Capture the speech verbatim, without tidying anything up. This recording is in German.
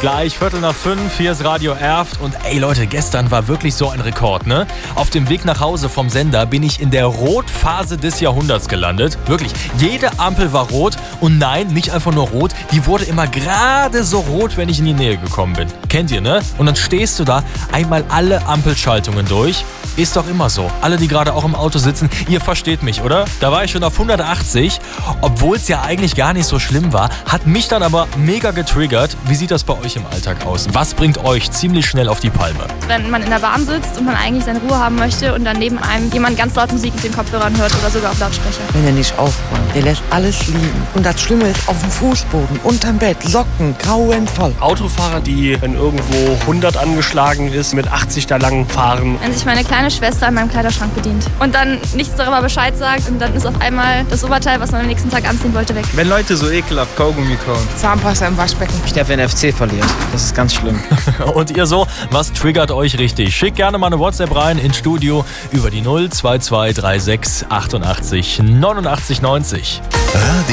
Gleich Viertel nach fünf, hier ist Radio Erft und ey Leute, gestern war wirklich so ein Rekord, ne? Auf dem Weg nach Hause vom Sender bin ich in der Rotphase des Jahrhunderts gelandet. Wirklich, jede Ampel war rot und nein, nicht einfach nur rot, die wurde immer gerade so rot, wenn ich in die Nähe gekommen bin. Kennt ihr, ne? Und dann stehst du da, einmal alle Ampelschaltungen durch. Ist doch immer so. Alle, die gerade auch im Auto sitzen, ihr versteht mich, oder? Da war ich schon auf hundertachtzig, obwohl es ja eigentlich gar nicht so schlimm war, hat mich dann aber mega getriggert. Wie sieht das bei euch im Alltag aus? Was bringt euch ziemlich schnell auf die Palme? Wenn man in der Bahn sitzt und man eigentlich seine Ruhe haben möchte und dann neben einem jemand ganz laut Musik mit den Kopfhörern hört oder sogar auf Lautsprecher. Wenn er nicht aufräumt, der lässt alles liegen. Und das Schlimme ist, auf dem Fußboden, unterm Bett, Socken, grauenvoll. Autofahrer, die, wenn irgendwo hundert angeschlagen ist, mit achtzig da lang fahren. Wenn sich meine kleine Schwester an meinem Kleiderschrank bedient und dann nichts darüber Bescheid sagt und dann ist auf einmal das Oberteil, was man am nächsten Tag anziehen wollte, weg. Wenn Leute so ekelhaft Kaugummi kauen. Zahnpasta im Waschbecken. Der N F C verliert. Das ist ganz schlimm. Und ihr so, was triggert euch richtig? Schickt gerne mal eine WhatsApp rein ins Studio über die null zwei zwei drei sechs achtundachtzig neunundachtzig neunzig. Radio